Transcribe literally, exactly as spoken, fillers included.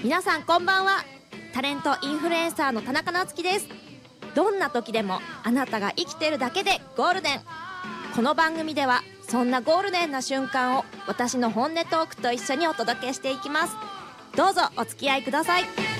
皆さんこんばんは。タレントインフルエンサーの田中夏樹です。どんな時でもあなたが生きてるだけでゴールデン。この番組ではそんなゴールデンな瞬間を私の本音トークと一緒にお届けしていきます。どうぞお付き合いください。